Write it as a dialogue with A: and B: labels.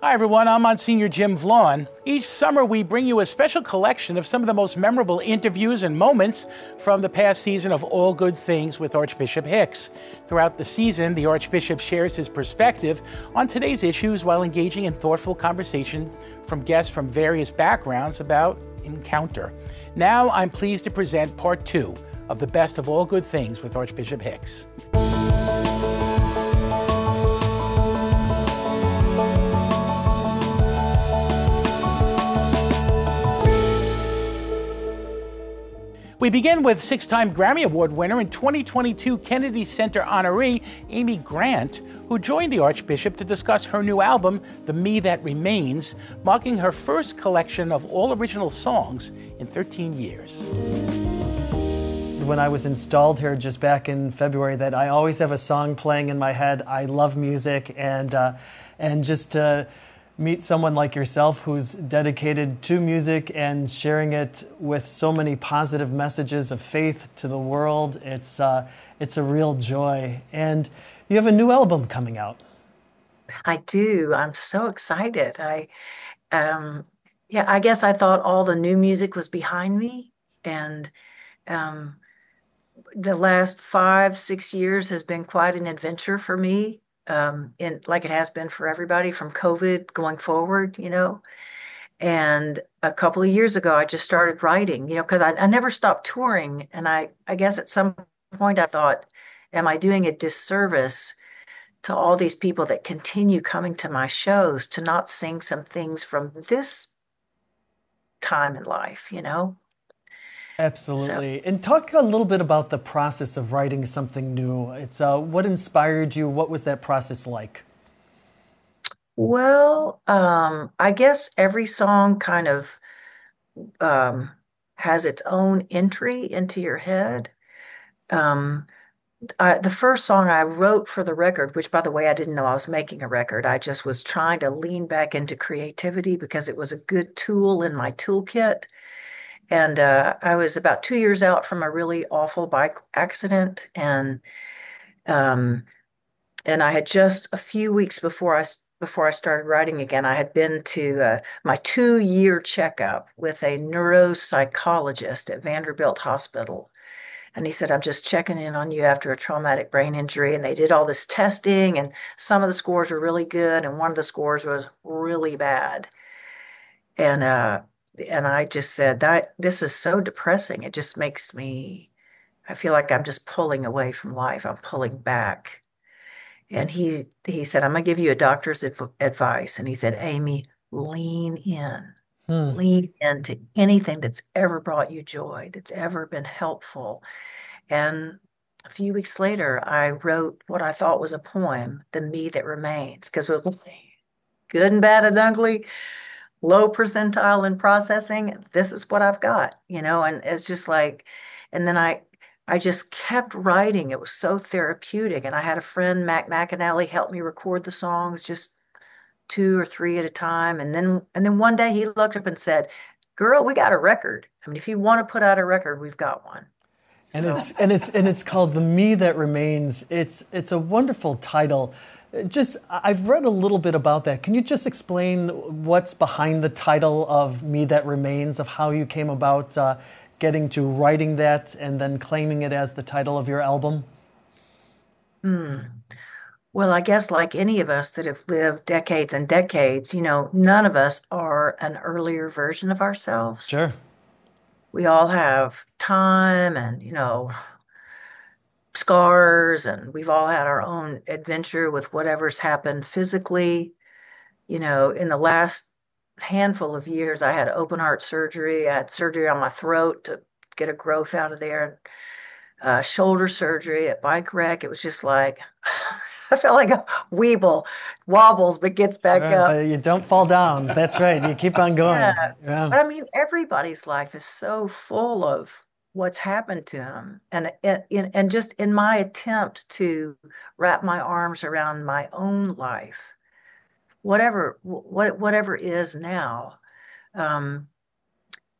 A: Hi, everyone. I'm Monsignor Jim Vaughn. Each summer, we bring you a special collection of some of the most memorable interviews and moments from the past season of All Good Things with Archbishop Hicks. Throughout the season, the Archbishop shares his perspective on today's issues while engaging in thoughtful conversation from guests from various backgrounds about encounter. Now, I'm pleased to present part 2 of the Best of All Good Things with Archbishop Hicks. We begin with 6-time Grammy Award winner and 2022 Kennedy Center honoree Amy Grant, who joined the Archbishop to discuss her new album, The Me That Remains, marking her first collection of all original songs in 13 years.
B: When I was installed here just back in February, that I always have a song playing in my head. I love music, and just to meet someone like yourself who's dedicated to music and sharing it with so many positive messages of faith to the world, it's a real joy. And you have a new album coming out.
C: I do. I'm so excited. I guess I thought all the new music was behind me, and the last 5-6 years has been quite an adventure for me. Like it has been for everybody from COVID going forward, And a couple of years ago, I just started writing, because I never stopped touring. And I guess at some point I thought, am I doing a disservice to all these people that continue coming to my shows to not sing some things from this time in life,
B: Absolutely. And talk a little bit about the process of writing something new. It's what inspired you? What was that process like?
C: Well, I guess every song kind of has its own entry into your head. The first song I wrote for the record, which by the way, I didn't know I was making a record. I just was trying to lean back into creativity because it was a good tool in my toolkit. And I was about 2 years out from a really awful bike accident, and I had just a few weeks before I started writing again. I had been to my 2-year checkup with a neuropsychologist at Vanderbilt Hospital, and he said, "I'm just checking in on you after a traumatic brain injury." And they did all this testing, and some of the scores were really good, and one of the scores was really bad, and I just said that this is so depressing. It just makes me, I feel like I'm just pulling away from life. I'm pulling back. And he said, "I'm going to give you a doctor's advice." And he said, "Amy, lean in. Lean into anything that's ever brought you joy, that's ever been helpful." And a few weeks later, I wrote what I thought was a poem, The Me That Remains, because it was good and bad and ugly, low percentile in processing. This is what I've got, and it's just like, and then I just kept writing. It was so therapeutic. And I had a friend, Mac McAnally, help me record the songs, just 2 or 3 at a time. And then one day he looked up and said, "Girl, we got a record. I mean, if you want to put out a record, we've got one."
B: And it's called The Me That Remains. It's a wonderful title. I've read a little bit about that. Can you just explain what's behind the title of Me That Remains, of how you came about getting to writing that and then claiming it as the title of your album?
C: Well, I guess like any of us that have lived decades and decades, none of us are an earlier version of ourselves.
B: Sure.
C: We all have time and, scars, and we've all had our own adventure with whatever's happened physically. In the last handful of years, I had open heart surgery. I had surgery on my throat to get a growth out of there. Shoulder surgery, a bike wreck. It was just like, I felt like a weeble, wobbles, but gets back up.
B: But you don't fall down. That's right. You keep on going.
C: Yeah. But I mean, everybody's life is so full of what's happened to them. And just in my attempt to wrap my arms around my own life, whatever is now,